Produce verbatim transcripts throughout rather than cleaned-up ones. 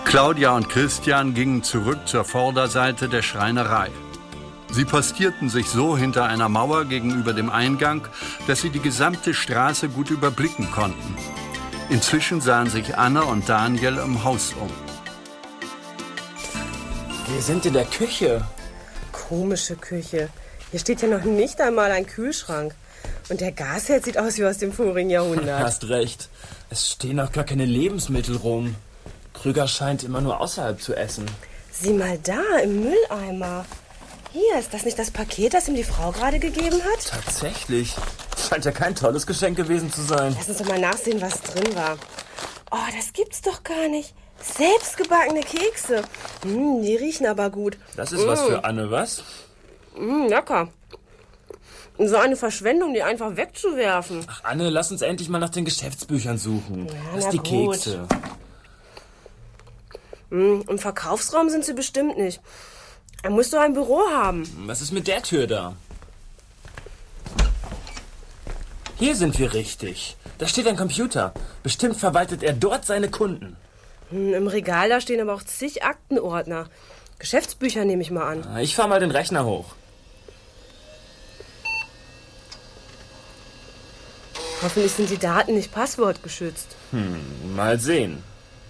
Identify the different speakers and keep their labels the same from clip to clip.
Speaker 1: Claudia und Christian gingen zurück zur Vorderseite der Schreinerei. Sie postierten sich so hinter einer Mauer gegenüber dem Eingang, dass sie die gesamte Straße gut überblicken konnten. Inzwischen sahen sich Anne und Daniel im Haus um.
Speaker 2: Wir sind in der Küche.
Speaker 3: Komische Küche. Hier steht ja noch nicht einmal ein Kühlschrank. Und der Gasherd sieht aus wie aus dem vorigen Jahrhundert.
Speaker 2: Hast recht. Es stehen noch gar keine Lebensmittel rum. Krüger scheint immer nur außerhalb zu essen.
Speaker 3: Sieh mal da, im Mülleimer. Hier, ist das nicht das Paket, das ihm die Frau gerade gegeben hat?
Speaker 2: Tatsächlich. Scheint ja kein tolles Geschenk gewesen zu sein.
Speaker 3: Lass uns doch mal nachsehen, was drin war. Oh, das gibt's doch gar nicht. Selbstgebackene Kekse. Mm, die riechen aber gut.
Speaker 2: Das ist mm. was für Anne, was?
Speaker 3: Mm, lecker. So eine Verschwendung, die einfach wegzuwerfen.
Speaker 2: Ach, Anne, lass uns endlich mal nach den Geschäftsbüchern suchen.
Speaker 3: Ja,
Speaker 2: Lass die
Speaker 3: gut.
Speaker 2: Kekse.
Speaker 3: Mm, im Verkaufsraum sind sie bestimmt nicht. Er muss doch ein Büro haben.
Speaker 2: Was ist mit der Tür da? Hier sind wir richtig. Da steht ein Computer. Bestimmt verwaltet er dort seine Kunden.
Speaker 3: Hm, im Regal da stehen aber auch zig Aktenordner. Geschäftsbücher nehme ich mal an.
Speaker 2: Ich fahr mal den Rechner hoch.
Speaker 3: Hoffentlich sind die Daten nicht passwortgeschützt.
Speaker 2: Hm, mal sehen.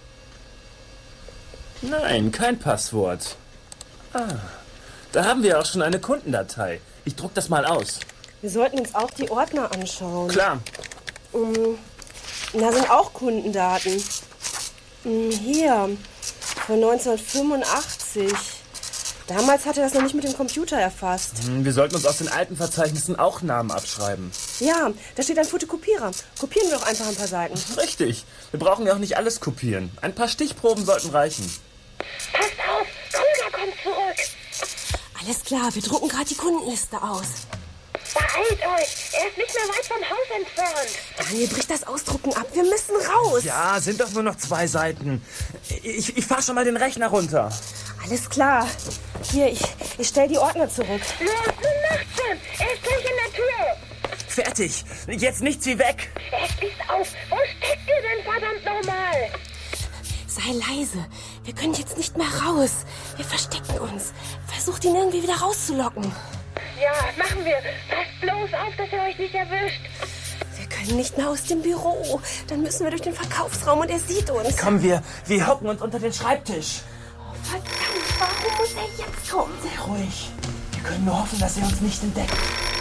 Speaker 2: Nein, kein Passwort. Ah, da haben wir auch schon eine Kundendatei. Ich druck das mal aus.
Speaker 3: Wir sollten uns auch die Ordner anschauen.
Speaker 2: Klar.
Speaker 3: Um, da sind auch Kundendaten. Um, hier, von neunzehnhundertfünfundachtzig. Damals hatte er das noch nicht mit dem Computer erfasst.
Speaker 2: Wir sollten uns aus den alten Verzeichnissen auch Namen abschreiben.
Speaker 3: Ja, da steht ein Fotokopierer. Kopieren wir doch einfach ein paar Seiten.
Speaker 2: Richtig. Wir brauchen ja auch nicht alles kopieren. Ein paar Stichproben sollten reichen.
Speaker 4: Passt auf, Krüger kommt zurück.
Speaker 3: Alles klar, wir drucken gerade die Kundenliste aus.
Speaker 4: Beeilt euch, er ist nicht mehr weit vom Haus entfernt.
Speaker 3: Daniel, brich das Ausdrucken ab, wir müssen raus.
Speaker 2: Ja, sind doch nur noch zwei Seiten. Ich, ich fahr schon mal den Rechner runter.
Speaker 3: Alles klar. Hier, ich, ich stell die Ordner zurück.
Speaker 4: Los, nun macht schon, er ist gleich in der Tür.
Speaker 2: Fertig, jetzt nichts wie weg.
Speaker 4: Er schließt auf, wo steckt ihr denn verdammt nochmal?
Speaker 3: Sei leise, wir können jetzt nicht mehr raus. Wir verstecken uns. Versucht ihn irgendwie wieder rauszulocken.
Speaker 4: Ja, machen wir. Passt bloß auf, dass er euch nicht erwischt.
Speaker 3: Wir können nicht mehr aus dem Büro. Dann müssen wir durch den Verkaufsraum und er sieht uns.
Speaker 2: Komm, wir, wir hocken uns unter den Schreibtisch.
Speaker 3: Oh, verdammt, warum muss er jetzt kommen?
Speaker 2: Sei ruhig. Wir können nur hoffen, dass er uns nicht entdeckt.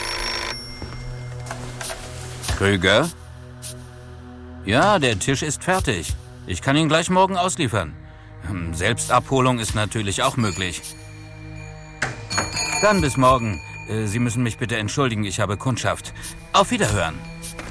Speaker 5: Krüger? Ja, der Tisch ist fertig. Ich kann ihn gleich morgen ausliefern. Selbstabholung ist natürlich auch möglich. Dann bis morgen. Sie müssen mich bitte entschuldigen, ich habe Kundschaft. Auf Wiederhören.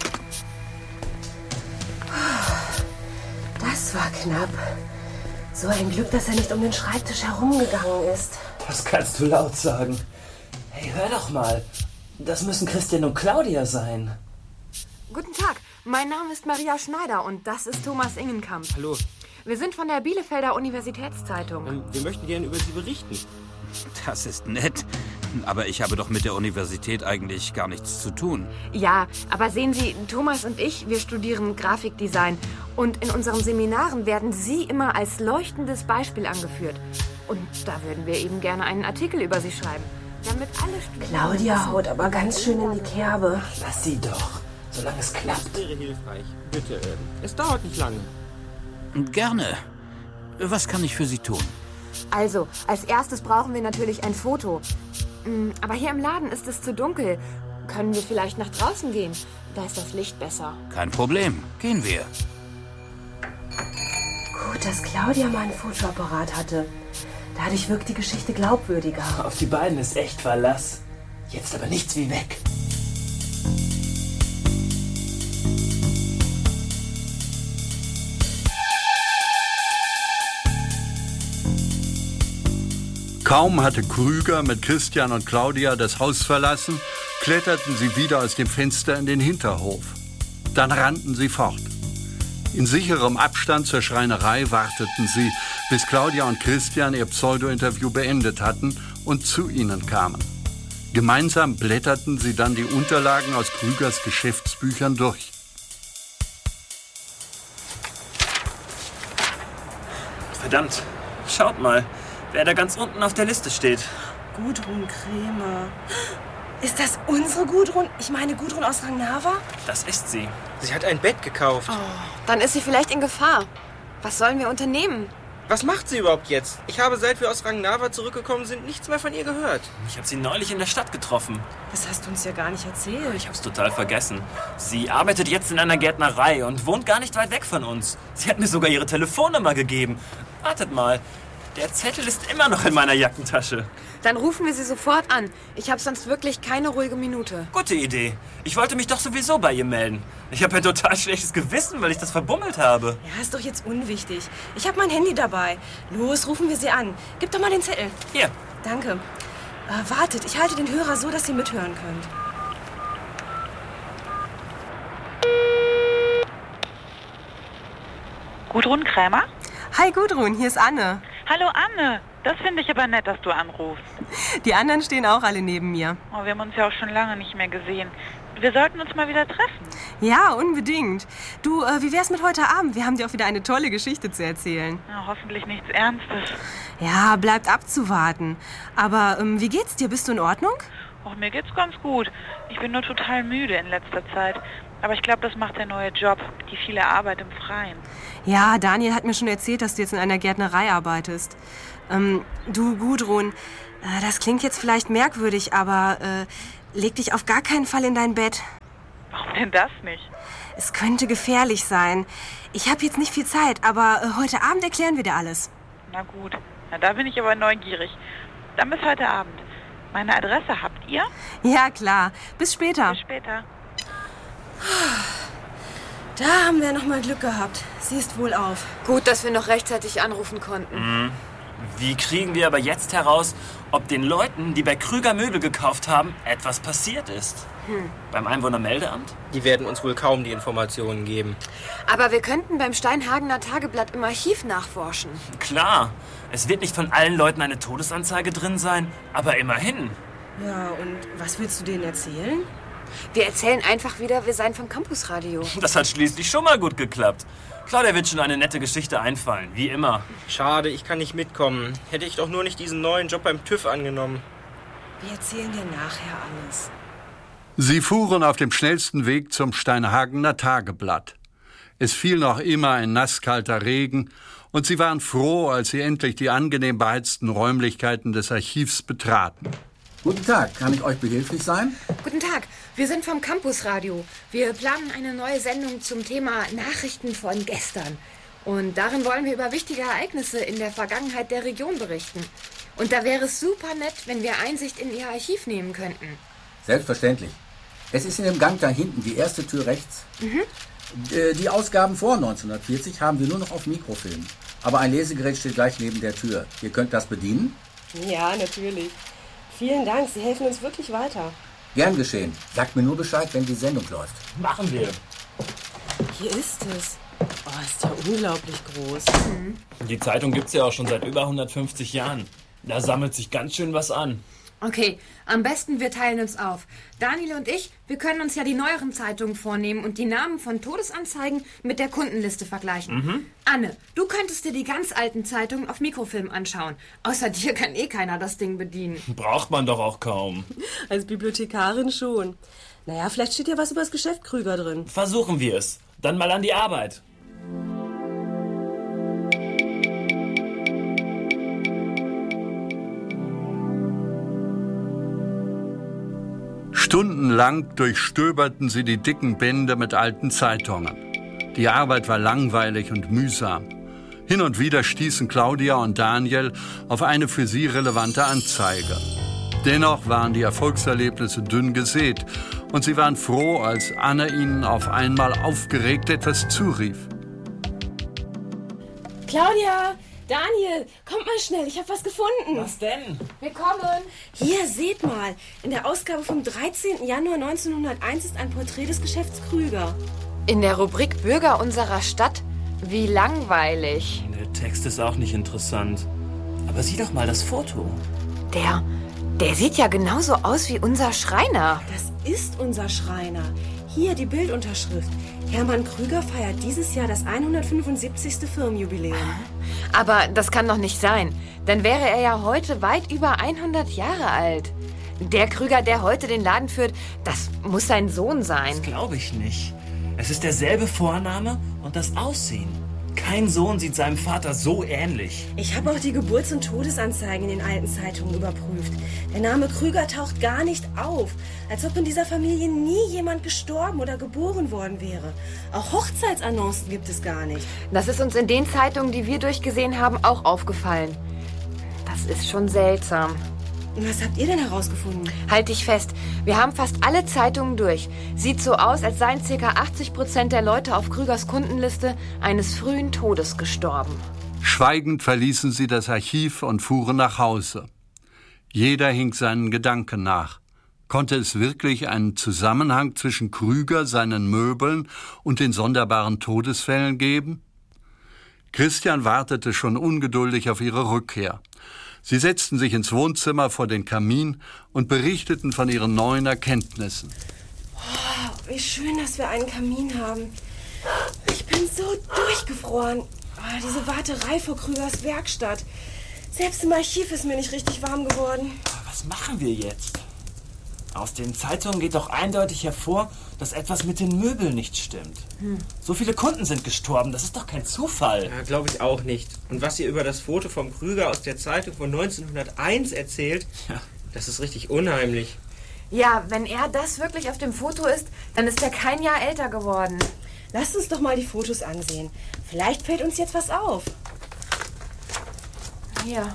Speaker 3: Das war knapp. So ein Glück, dass er nicht um den Schreibtisch herumgegangen ist.
Speaker 2: Das kannst du laut sagen. Hey, hör doch mal. Das müssen Christian und Claudia sein.
Speaker 6: Guten Tag, mein Name ist Maria Schneider und das ist Thomas Ingenkamp.
Speaker 7: Hallo.
Speaker 6: Wir sind von der Bielefelder Universitätszeitung.
Speaker 7: Ähm, wir möchten gerne über Sie berichten.
Speaker 5: Das ist nett. Aber ich habe doch mit der Universität eigentlich gar nichts zu tun.
Speaker 6: Ja, aber sehen Sie, Thomas und ich, wir studieren Grafikdesign. Und in unseren Seminaren werden Sie immer als leuchtendes Beispiel angeführt. Und da würden wir eben gerne einen Artikel über Sie schreiben. Damit alle Studenten...
Speaker 3: Claudia haut aber ganz schön in die Kerbe.
Speaker 2: Lass sie doch, solange es klappt.
Speaker 7: Wäre hilfreich. Bitte, äh, es dauert nicht lange.
Speaker 5: Gerne. Was kann ich für Sie tun?
Speaker 6: Also, als erstes brauchen wir natürlich ein Foto. Mm, Aber hier im Laden ist es zu dunkel. Können wir vielleicht nach draußen gehen? Da ist das Licht besser.
Speaker 5: Kein Problem. Gehen wir.
Speaker 3: Gut, dass Claudia mal einen Fotoapparat hatte. Dadurch wirkt die Geschichte glaubwürdiger.
Speaker 2: Auf die beiden ist echt Verlass. Jetzt aber nichts wie weg.
Speaker 1: Kaum hatte Krüger mit Christian und Claudia das Haus verlassen, kletterten sie wieder aus dem Fenster in den Hinterhof. Dann rannten sie fort. In sicherem Abstand zur Schreinerei warteten sie, bis Claudia und Christian ihr Pseudo-Interview beendet hatten und zu ihnen kamen. Gemeinsam blätterten sie dann die Unterlagen aus Krügers Geschäftsbüchern durch.
Speaker 2: Verdammt, schaut mal, wer da ganz unten auf der Liste steht.
Speaker 3: Gudrun Krämer. Ist das unsere Gudrun? Ich meine Gudrun aus Rangnava?
Speaker 2: Das ist sie.
Speaker 7: Sie hat ein Bett gekauft.
Speaker 6: Oh, dann ist sie vielleicht in Gefahr. Was sollen wir unternehmen?
Speaker 7: Was macht sie überhaupt jetzt? Ich habe, seit wir aus Rangnava zurückgekommen sind, nichts mehr von ihr gehört.
Speaker 2: Ich habe sie neulich in der Stadt getroffen.
Speaker 3: Das hast du uns ja gar nicht erzählt.
Speaker 2: Ich hab's total vergessen. Sie arbeitet jetzt in einer Gärtnerei und wohnt gar nicht weit weg von uns. Sie hat mir sogar ihre Telefonnummer gegeben. Wartet mal, der Zettel ist immer noch in meiner Jackentasche.
Speaker 6: Dann rufen wir sie sofort an. Ich habe sonst wirklich keine ruhige Minute.
Speaker 2: Gute Idee. Ich wollte mich doch sowieso bei ihr melden. Ich habe ein total schlechtes Gewissen, weil ich das verbummelt habe.
Speaker 3: Ja, ist doch jetzt unwichtig. Ich habe mein Handy dabei. Los, rufen wir sie an. Gib doch mal den Zettel.
Speaker 2: Hier.
Speaker 3: Danke. Äh, wartet, ich halte den Hörer so, dass ihr mithören könnt.
Speaker 8: Gudrun Krämer?
Speaker 3: Hi Gudrun, hier ist Anne.
Speaker 8: Hallo Anne, das finde ich aber nett, dass du anrufst.
Speaker 3: Die anderen stehen auch alle neben mir.
Speaker 8: Oh, wir haben uns ja auch schon lange nicht mehr gesehen. Wir sollten uns mal wieder treffen.
Speaker 3: Ja, unbedingt. Du, äh, wie wär's mit heute Abend? Wir haben dir auch wieder eine tolle Geschichte zu erzählen.
Speaker 8: Ja, hoffentlich nichts Ernstes.
Speaker 3: Ja, bleibt abzuwarten. Aber ähm, wie geht's dir? Bist du in Ordnung?
Speaker 8: Och, mir geht's ganz gut. Ich bin nur total müde in letzter Zeit. Aber ich glaube, das macht der neue Job, die viele Arbeit im Freien.
Speaker 3: Ja, Daniel hat mir schon erzählt, dass du jetzt in einer Gärtnerei arbeitest. Ähm, du, Gudrun, äh, das klingt jetzt vielleicht merkwürdig, aber äh, leg dich auf gar keinen Fall in dein Bett.
Speaker 8: Warum denn das nicht?
Speaker 3: Es könnte gefährlich sein. Ich habe jetzt nicht viel Zeit, aber äh, heute Abend erklären wir dir alles.
Speaker 8: Na gut, na, da bin ich aber neugierig. Dann bis heute Abend. Meine Adresse habt ihr?
Speaker 3: Ja, klar. Bis später.
Speaker 8: Bis später.
Speaker 3: Da haben wir noch mal Glück gehabt. Sie ist wohl auf.
Speaker 6: Gut, dass wir noch rechtzeitig anrufen konnten.
Speaker 2: Mhm. Wie kriegen wir aber jetzt heraus, ob den Leuten, die bei Krüger Möbel gekauft haben, etwas passiert ist? Hm. Beim Einwohnermeldeamt?
Speaker 7: Die werden uns wohl kaum die Informationen geben.
Speaker 6: Aber wir könnten beim Steinhagener Tageblatt im Archiv nachforschen.
Speaker 2: Klar. Es wird nicht von allen Leuten eine Todesanzeige drin sein, aber immerhin.
Speaker 3: Ja, und was willst du denen erzählen?
Speaker 6: Wir erzählen einfach wieder, wir seien vom Campusradio.
Speaker 2: Das hat schließlich schon mal gut geklappt. Claudia wird schon eine nette Geschichte einfallen, wie immer.
Speaker 7: Schade, ich kann nicht mitkommen. Hätte ich doch nur nicht diesen neuen Job beim TÜV angenommen.
Speaker 3: Wir erzählen dir nachher alles.
Speaker 1: Sie fuhren auf dem schnellsten Weg zum Steinhagener Tageblatt. Es fiel noch immer ein nasskalter Regen und sie waren froh, als sie endlich die angenehm beheizten Räumlichkeiten des Archivs betraten.
Speaker 9: Guten Tag, kann ich euch behilflich sein?
Speaker 6: Guten Tag, wir sind vom Campusradio. Wir planen eine neue Sendung zum Thema Nachrichten von gestern. Und darin wollen wir über wichtige Ereignisse in der Vergangenheit der Region berichten. Und da wäre es super nett, wenn wir Einsicht in Ihr Archiv nehmen könnten.
Speaker 9: Selbstverständlich. Es ist in dem Gang da hinten, die erste Tür rechts.
Speaker 6: Mhm.
Speaker 9: Die Ausgaben vor neunzehnhundertvierzig haben wir nur noch auf Mikrofilm. Aber ein Lesegerät steht gleich neben der Tür. Ihr könnt das bedienen?
Speaker 3: Ja, natürlich. Vielen Dank, Sie helfen uns wirklich weiter.
Speaker 9: Gern geschehen. Sagt mir nur Bescheid, wenn die Sendung läuft.
Speaker 2: Machen wir.
Speaker 3: Hier ist es. Oh, ist ja unglaublich groß.
Speaker 6: Mhm.
Speaker 2: Die Zeitung gibt's ja auch schon seit über hundertfünfzig Jahren. Da sammelt sich ganz schön was an.
Speaker 6: Okay, am besten wir teilen uns auf. Daniel und ich, wir können uns ja die neueren Zeitungen vornehmen und die Namen von Todesanzeigen mit der Kundenliste vergleichen.
Speaker 2: Mhm.
Speaker 6: Anne, du könntest dir die ganz alten Zeitungen auf Mikrofilm anschauen. Außer dir kann eh keiner das Ding bedienen.
Speaker 2: Braucht man doch auch kaum.
Speaker 3: Als Bibliothekarin schon. Naja, vielleicht steht ja was über das Geschäft Krüger drin.
Speaker 2: Versuchen wir es. Dann mal an die Arbeit.
Speaker 1: Stundenlang durchstöberten sie die dicken Bände mit alten Zeitungen. Die Arbeit war langweilig und mühsam. Hin und wieder stießen Claudia und Daniel auf eine für sie relevante Anzeige. Dennoch waren die Erfolgserlebnisse dünn gesät und sie waren froh, als Anne ihnen auf einmal aufgeregt etwas zurief.
Speaker 3: Claudia, Daniel, kommt mal schnell, ich habe was gefunden.
Speaker 2: Was denn?
Speaker 6: Wir kommen.
Speaker 3: Hier, seht mal. In der Ausgabe vom dreizehnten Januar neunzehnhunderteins ist ein Porträt des Geschäfts Krüger.
Speaker 6: In der Rubrik Bürger unserer Stadt. Wie langweilig.
Speaker 2: Der Text ist auch nicht interessant. Aber sieh doch mal das Foto.
Speaker 6: Der, der sieht ja genauso aus wie unser Schreiner.
Speaker 3: Das ist unser Schreiner. Hier die Bildunterschrift. Hermann Krüger feiert dieses Jahr das hundertfünfundsiebzigste Firmenjubiläum.
Speaker 6: Aber das kann doch nicht sein. Dann wäre er ja heute weit über hundert Jahre alt. Der Krüger, der heute den Laden führt, das muss sein Sohn sein.
Speaker 2: Das glaube ich nicht. Es ist derselbe Vorname und das Aussehen. Kein Sohn sieht seinem Vater so ähnlich.
Speaker 3: Ich habe auch die Geburts- und Todesanzeigen in den alten Zeitungen überprüft. Der Name Krüger taucht gar nicht auf. Als ob in dieser Familie nie jemand gestorben oder geboren worden wäre. Auch Hochzeitsannoncen gibt es gar nicht.
Speaker 6: Das ist uns in den Zeitungen, die wir durchgesehen haben, auch aufgefallen. Das ist schon seltsam.
Speaker 3: Was habt ihr denn herausgefunden?
Speaker 6: Halt dich fest. Wir haben fast alle Zeitungen durch. Sieht so aus, als seien ca. achtzig Prozent der Leute auf Krügers Kundenliste eines frühen Todes gestorben.
Speaker 1: Schweigend verließen sie das Archiv und fuhren nach Hause. Jeder hing seinen Gedanken nach. Konnte es wirklich einen Zusammenhang zwischen Krüger, seinen Möbeln und den sonderbaren Todesfällen geben? Christian wartete schon ungeduldig auf ihre Rückkehr. Sie setzten sich ins Wohnzimmer vor den Kamin und berichteten von ihren neuen Erkenntnissen.
Speaker 3: Oh, wie schön, dass wir einen Kamin haben. Ich bin so durchgefroren. Oh, diese Warterei vor Krügers Werkstatt. Selbst im Archiv ist mir nicht richtig warm geworden.
Speaker 2: Was machen wir jetzt? Aus den Zeitungen geht doch eindeutig hervor, dass etwas mit den Möbeln nicht stimmt. Hm. So viele Kunden sind gestorben, das ist doch kein Zufall.
Speaker 7: Ja, glaube ich auch nicht. Und was ihr über das Foto vom Krüger aus der Zeitung von neunzehnhunderteins erzählt, ja. Das ist richtig unheimlich.
Speaker 6: Ja, wenn er das wirklich auf dem Foto ist, dann ist er kein Jahr älter geworden.
Speaker 3: Lasst uns doch mal die Fotos ansehen. Vielleicht fällt uns jetzt was auf.
Speaker 6: Hier.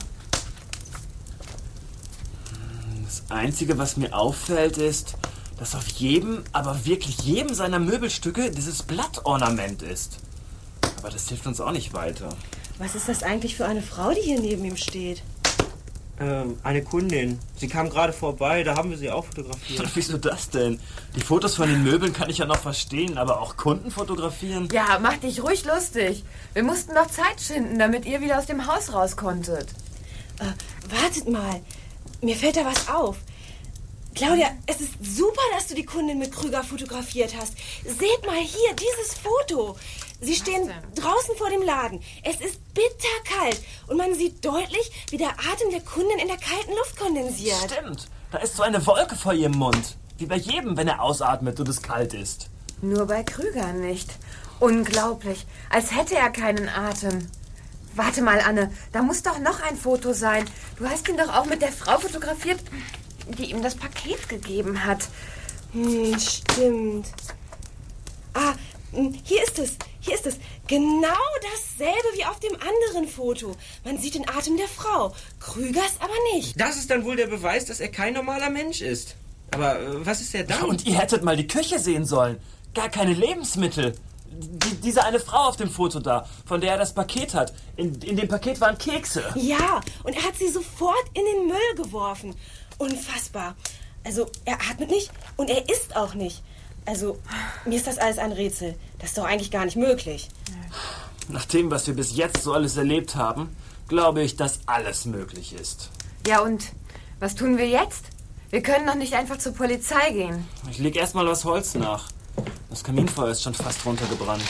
Speaker 2: Das Einzige, was mir auffällt, ist, dass auf jedem, aber wirklich jedem seiner Möbelstücke dieses Blattornament ist. Aber das hilft uns auch nicht weiter.
Speaker 3: Was ist das eigentlich für eine Frau, die hier neben ihm steht?
Speaker 7: Ähm, eine Kundin. Sie kam gerade vorbei, da haben wir sie auch fotografiert.
Speaker 2: Wieso das denn? Die Fotos von den Möbeln kann ich ja noch verstehen, aber auch Kunden fotografieren?
Speaker 6: Ja, mach dich ruhig lustig. Wir mussten noch Zeit schinden, damit ihr wieder aus dem Haus raus konntet.
Speaker 3: Äh, wartet mal. Mir fällt da was auf. Claudia, es ist super, dass du die Kundin mit Krüger fotografiert hast. Seht mal hier, dieses Foto. Sie stehen draußen vor dem Laden. Es ist bitterkalt und man sieht deutlich, wie der Atem der Kundin in der kalten Luft kondensiert.
Speaker 2: Stimmt, da ist so eine Wolke vor ihrem Mund. Wie bei jedem, wenn er ausatmet und es kalt ist.
Speaker 6: Nur bei Krüger nicht. Unglaublich, als hätte er keinen Atem. Warte mal, Anne, da muss doch noch ein Foto sein. Du hast ihn doch auch mit der Frau fotografiert, die ihm das Paket gegeben hat.
Speaker 3: Hm, stimmt. Ah, hier ist es. Hier ist es. Genau dasselbe wie auf dem anderen Foto. Man sieht den Atem der Frau. Krügers aber nicht.
Speaker 7: Das ist dann wohl der Beweis, dass er kein normaler Mensch ist. Aber äh, was ist er dann?
Speaker 2: Ja, und ihr hättet mal die Küche sehen sollen. Gar keine Lebensmittel. Die, diese eine Frau auf dem Foto da, von der er das Paket hat. In, in dem Paket waren Kekse.
Speaker 3: Ja, und er hat sie sofort in den Müll geworfen. Unfassbar. Also, er atmet nicht und er isst auch nicht. Also, mir ist das alles ein Rätsel. Das ist doch eigentlich gar nicht möglich.
Speaker 2: Nach dem, was wir bis jetzt so alles erlebt haben, glaube ich, dass alles möglich ist.
Speaker 6: Ja, und was tun wir jetzt? Wir können doch nicht einfach zur Polizei gehen.
Speaker 2: Ich leg erst mal was Holz nach. Das Kaminfeuer ist schon fast runtergebrannt.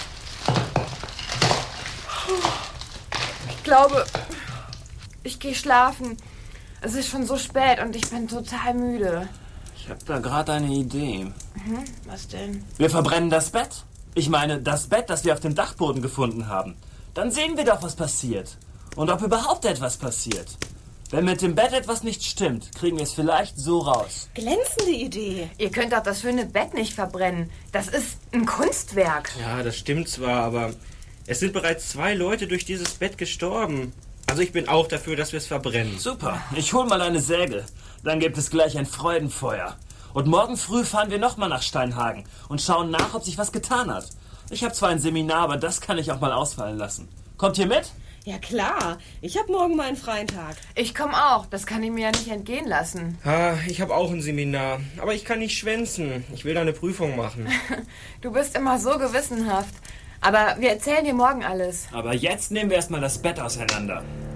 Speaker 6: Ich glaube, ich gehe schlafen. Es ist schon so spät und ich bin total müde.
Speaker 2: Ich habe da gerade eine Idee.
Speaker 6: Mhm, was denn?
Speaker 2: Wir verbrennen das Bett. Ich meine, das Bett, das wir auf dem Dachboden gefunden haben. Dann sehen wir doch, was passiert. Und ob überhaupt etwas passiert. Wenn mit dem Bett etwas nicht stimmt, kriegen wir es vielleicht so raus.
Speaker 3: Glänzende Idee.
Speaker 6: Ihr könnt doch das schöne Bett nicht verbrennen. Das ist ein Kunstwerk.
Speaker 7: Ja, das stimmt zwar, aber es sind bereits zwei Leute durch dieses Bett gestorben. Also ich bin auch dafür, dass wir es verbrennen.
Speaker 2: Super, ich hol mal eine Säge. Dann gibt es gleich ein Freudenfeuer. Und morgen früh fahren wir nochmal nach Steinhagen und schauen nach, ob sich was getan hat. Ich habe zwar ein Seminar, aber das kann ich auch mal ausfallen lassen. Kommt ihr mit?
Speaker 3: Ja klar, ich habe morgen mal einen freien Tag.
Speaker 6: Ich komme auch, das kann ich mir ja nicht entgehen lassen.
Speaker 7: Ah, ich habe auch ein Seminar, aber ich kann nicht schwänzen. Ich will da eine Prüfung machen.
Speaker 6: Du bist immer so gewissenhaft. Aber wir erzählen dir morgen alles.
Speaker 2: Aber jetzt nehmen wir erstmal das Bett auseinander.